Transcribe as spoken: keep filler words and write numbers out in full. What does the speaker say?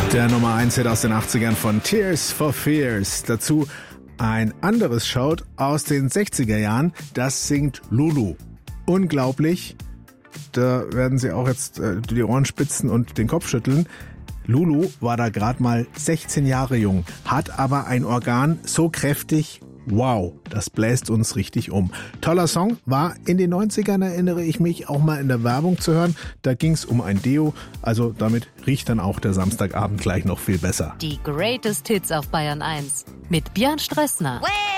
Der Nummer eins Hit aus den achtzigern von Tears for Fears. Dazu ein anderes Shout aus den sechziger Jahren. Das singt Lulu. Unglaublich. Da werden Sie auch jetzt äh, die Ohren spitzen und den Kopf schütteln. Lulu war da gerade mal sechzehn Jahre jung, hat aber ein Organ so kräftig. Wow, das bläst uns richtig um. Toller Song, war in den neunzigern, erinnere ich mich, auch mal in der Werbung zu hören. Da ging's um ein Deo, also damit riecht dann auch der Samstagabend gleich noch viel besser. Die Greatest Hits auf Bayern eins mit Björn Strössner.